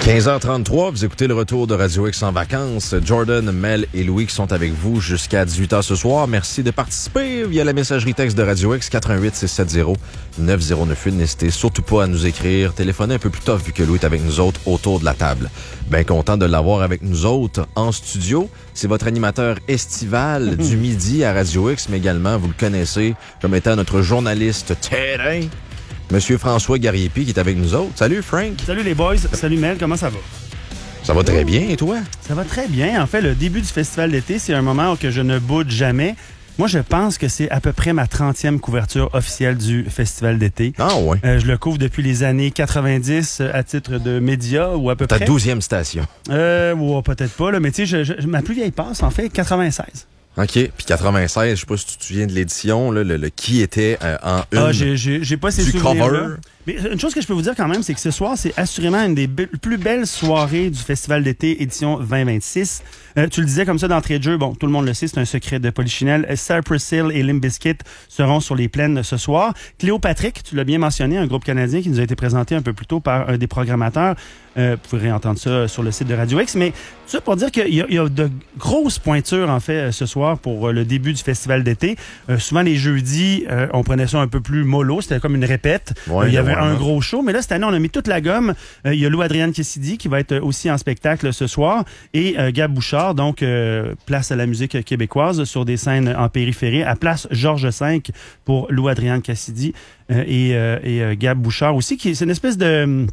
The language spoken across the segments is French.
15h33, vous écoutez le retour de Radio X en vacances. Jordan, Mel et Louis qui sont avec vous jusqu'à 18h ce soir. Merci de participer via la messagerie texte de Radio X 88-670-9098. N'hésitez surtout pas à nous écrire. Téléphonez un peu plus tard vu que Louis est avec nous autres autour de la table. Bien content de l'avoir avec nous autres en studio. C'est votre animateur estival du midi à Radio X, mais également, vous le connaissez comme étant notre journaliste terrain. Monsieur François Gariepi qui est avec nous autres. Salut Frank. Salut les boys. Salut Mel, comment ça va? Ça va très bien, et toi? Ça va très bien. En fait, le début du festival d'été, c'est un moment que je ne boude jamais. Moi, je pense que c'est à peu près ma 30e couverture officielle du festival d'été. Ah ouais? Je le couvre depuis les années 90 à titre de média ou à peu près. Ta 12e station. Peut-être pas, là, mais tu sais, ma plus vieille passe, en fait, 96. OK. Puis 96, je sais pas si tu te souviens de l'édition, là, le qui était en une. Ah, j'ai pas ces du souvenirs-là. cover. Mais une chose que je peux vous dire quand même, c'est que ce soir, c'est assurément une des plus belles soirées du Festival d'été édition 2026. Tu le disais comme ça d'entrée de jeu, bon, tout le monde le sait, c'est un secret de Polichinelle. Cypress Hill et Limp Bizkit seront sur les plaines ce soir. Cléopatrick, tu l'as bien mentionné, un groupe canadien qui nous a été présenté un peu plus tôt par un des programmateurs. Vous pourrez entendre ça sur le site de Radio X. Mais ça pour dire qu'il y a de grosses pointures, en fait, ce soir pour le début du Festival d'été. Souvent, les jeudis, on prenait ça un peu plus mollo. C'était comme une répète. Ouais, il y avait un gros show, mais là, cette année, on a mis toute la gomme. Il y a Lou Adrienne Cassidy qui va être aussi en spectacle ce soir et Gab Bouchard, donc place à la musique québécoise sur des scènes en périphérie, à place Georges V pour Lou Adrienne Cassidy et Gab Bouchard aussi, c'est une espèce de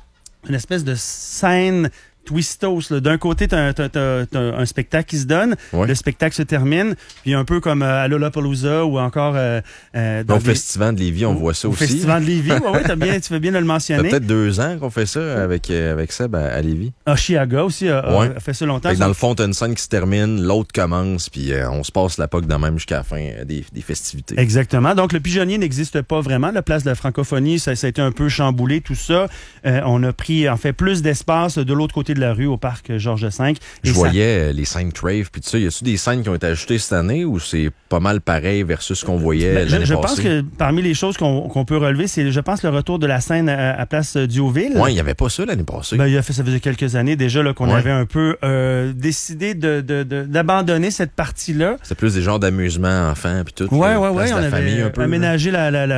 scène twistos. D'un côté, t'as un spectacle qui se donne, le spectacle se termine, puis un peu comme à Lollapalooza ou encore au Festival de Lévis, on voit ça aussi. Au Festival de Lévis, oui, tu fais bien de le mentionner. Ça fait peut-être 2 ans qu'on fait ça avec Seb à Lévis. Chiaga aussi a fait ça longtemps. Dans le fond, t'as une scène qui se termine, l'autre commence, puis on se passe la POC de même jusqu'à la fin des festivités. Exactement. Donc, le pigeonnier n'existe pas vraiment. La place de la francophonie, ça a été un peu chamboulé, tout ça. On a pris, en fait, plus d'espace de l'autre côté de la rue, au parc Georges V. Je voyais les scènes Crave, puis tout ça. Y a-tu des scènes qui ont été ajoutées cette année ou c'est pas mal pareil versus ce qu'on voyait l'année passée? Je pense que parmi les choses qu'on peut relever, c'est, je pense, le retour de la scène à Place Diouville. Oui, il n'y avait pas ça l'année passée. Ça faisait quelques années déjà là, qu'on avait un peu décidé d'abandonner cette partie-là. C'est plus des genres d'amusement enfants puis tout. Oui. On avait famille un peu, aménagé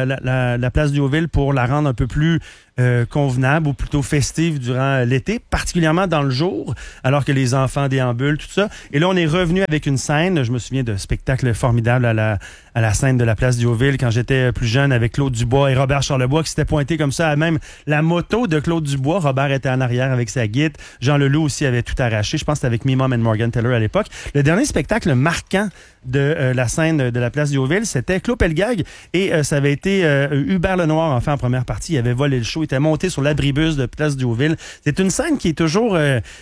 la Place Diouville pour la rendre un peu plus convenable ou plutôt festive durant l'été, particulièrement dans le jour, alors que les enfants déambulent, tout ça. Et là, on est revenu avec une scène. Je me souviens de spectacles formidables à la scène de la Place Diouville quand j'étais plus jeune avec Claude Dubois et Robert Charlebois qui s'étaient pointés comme ça à même la moto de Claude Dubois. Robert était en arrière avec sa guide. Jean Leloup aussi avait tout arraché. Je pense que c'était avec Me Mom and Morgan Taylor à l'époque. Le dernier spectacle marquant de la scène de la Place Diouville, c'était Claude Pelgag et ça avait été Hubert Lenoir, enfin en première partie. Il avait volé le show, il était monté sur l'abribus de Place Diouville. C'est une scène qui est toujours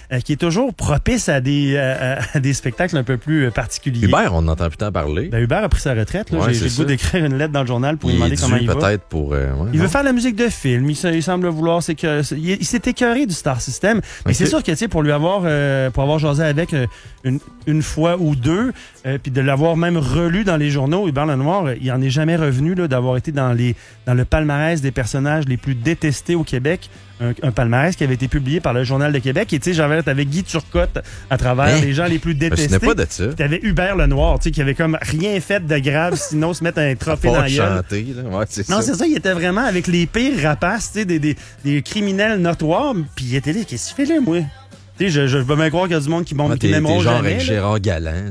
propice à des spectacles un peu plus particuliers. Hubert, on n'entend plus tant parler. Hubert a pris sa retraite. Là. J'ai le goût d'écrire une lettre dans le journal pour lui demander comment il va. Peut-être pour. Il veut faire la musique de film. Il semble vouloir. Il s'est écœuré du Star System. Mais c'est sûr que pour lui avoir jasé avec une fois ou deux, puis de l'avoir même relu dans les journaux, Hubert Lenoir, il en est jamais revenu là, d'avoir été dans le palmarès des personnages les plus détestés au Québec. Un palmarès qui avait été publié par le Journal de Québec. Et tu sais, t'avais Guy Turcotte à travers les gens les plus détestés. Je ne pas de ça. T'avais Hubert Lenoir, tu sais, qui avait comme rien fait de grave, sinon se mettre un trophée dans la gueule. C'est ça. Il était vraiment avec les pires rapaces, tu sais, des criminels notoires. Puis il était là, qu'est-ce que tu fais là, moi? Tu sais, je peux bien croire qu'il y a du monde qui m'aimeront genre jamais. Avec Gérard Galland.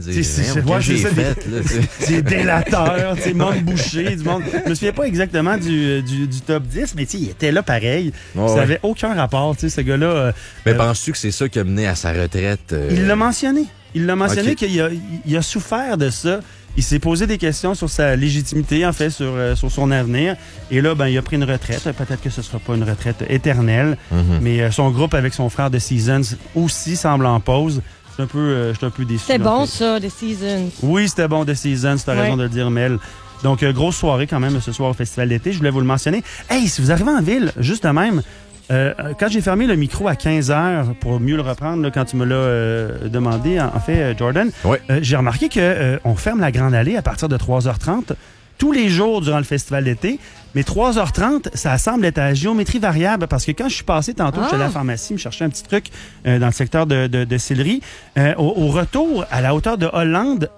C'est délateur, tu sais, monde bouché, du monde. Je me souviens pas exactement du top 10, mais tu sais, il était là pareil. Ça avait aucun rapport, tu sais, ce gars-là. Mais penses-tu que c'est ça qui a mené à sa retraite? Il l'a mentionné. Qu'il a souffert de ça. Il s'est posé des questions sur sa légitimité, en fait, sur son avenir. Et là, il a pris une retraite. Peut-être que ce ne sera pas une retraite éternelle, mais son groupe avec son frère The Seasons aussi semble en pause. Je suis un peu déçu. C'était bon, ça, The Seasons. Oui, c'était bon, The Seasons. Tu as raison de le dire, Mel. Donc, grosse soirée quand même ce soir au Festival d'été. Je voulais vous le mentionner. Hey, si vous arrivez en ville, juste de même, quand j'ai fermé le micro à 15h, pour mieux le reprendre, là, quand tu me l'as demandé, en fait, Jordan, j'ai remarqué qu'on ferme la Grande Allée à partir de 3h30. tous les jours durant le festival d'été. Mais 3h30, ça semble être à géométrie variable parce que quand je suis passé tantôt, je suis allé à la pharmacie me chercher un petit truc dans le secteur de Sillery. Au retour, à la hauteur de Hollande,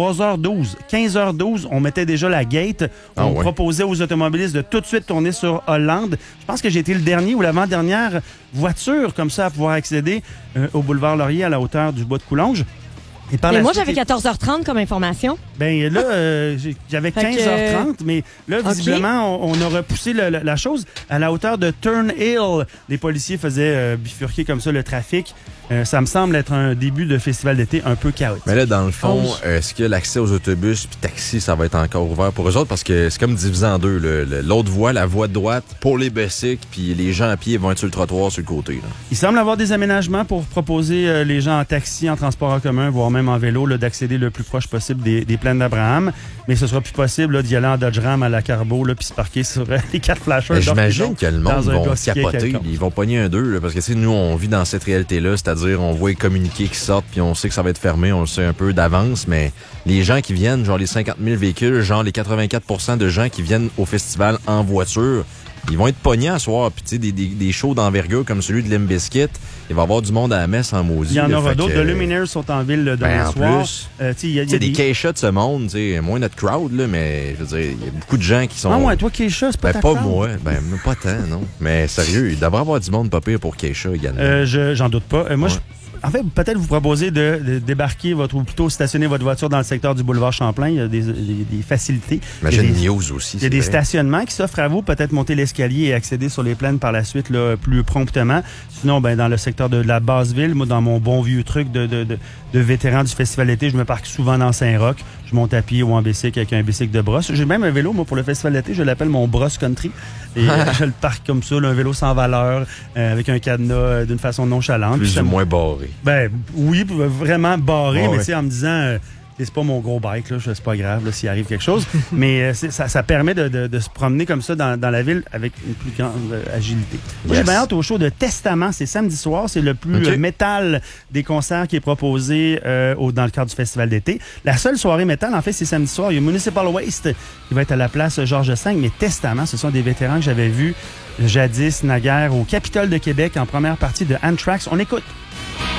3h12, 15h12, on mettait déjà la gate. On proposait aux automobilistes de tout de suite tourner sur Hollande. Je pense que j'ai été le dernier ou l'avant-dernière voiture comme ça à pouvoir accéder au boulevard Laurier à la hauteur du bois de Coulonges. Mais moi, j'avais 14h30 comme information. Ben là, j'avais 15h30, mais là, visiblement, on a repoussé la chose à la hauteur de Turnhill. Les policiers faisaient bifurquer comme ça le trafic. Ça me semble être un début de festival d'été un peu chaotique. Mais là, dans le fond, est-ce que l'accès aux autobus puis taxis, ça va être encore ouvert pour eux autres? Parce que c'est comme divisé en deux. L'autre voie, la voie de droite, pour les bicycles, puis les gens à pied vont être sur le trottoir sur le côté. Là. Il semble avoir des aménagements pour proposer les gens en taxi, en transport en commun, voire même en vélo, là, d'accéder le plus proche possible des plaines d'Abraham. Mais ce sera plus possible là, d'y aller en Dodge Ram à la Carbo puis se parquer sur les 4 flashers. J'imagine que le monde va capoter. Ils vont pogner un 2 parce que nous, on vit dans cette réalité-là, c'est-à-dire on voit les communiqués qui sortent puis on sait que ça va être fermé, on le sait un peu d'avance, mais les gens qui viennent, genre les 50 000 véhicules, genre les 84% de gens qui viennent au festival en voiture, ils vont être pognés à soir. Puis tu sais, des shows d'envergure comme celui de Limp Bizkit, il va y avoir du monde à la messe en maudit. Il y en aura d'autres. The Lumineers sont en ville demain soir. Il y a des Keisha de ce monde, moins notre crowd, là, mais je veux dire, il y a beaucoup de gens qui sont... Ah ouais, toi Keisha, c'est pas ta crowd? Pas moi, pas tant, non. Mais sérieux, il devrait y avoir du monde pas pire pour Keisha également. J'en doute pas. Moi, en fait, peut-être vous proposer de débarquer ou plutôt stationner votre voiture dans le secteur du boulevard Champlain. Il y a des facilités. Imagine News aussi. Il y a des stationnements qui s'offrent à vous. Peut-être monter l'escalier et accéder sur les plaines par la suite là, plus promptement. Sinon, dans le secteur de la Basse-Ville, moi, dans mon bon vieux truc de vétéran du festival d'été, je me parque souvent dans Saint-Roch. Je monte à pied ou en bicycle avec un bicycle de brosse. J'ai même un vélo, moi, pour le festival d'été. Je l'appelle mon Brosse Country. Et je le parque comme ça, là, un vélo sans valeur, avec un cadenas d'une façon nonchalante. Plus ou moins barré. Oui, vraiment barré, mais tu sais, en me disant... c'est pas mon gros bike, là, c'est pas grave s'il arrive quelque chose. Mais ça permet de se promener comme ça dans la ville avec une plus grande agilité. Moi, j'ai bien hâte au show de Testament. C'est samedi soir. C'est le plus métal des concerts qui est proposé dans le cadre du festival d'été. La seule soirée métal, en fait, c'est samedi soir. Il y a Municipal Waste qui va être à la place Georges V. Mais Testament, ce sont des vétérans que j'avais vus jadis, naguère, au Capitole de Québec en première partie de Anthrax. On écoute.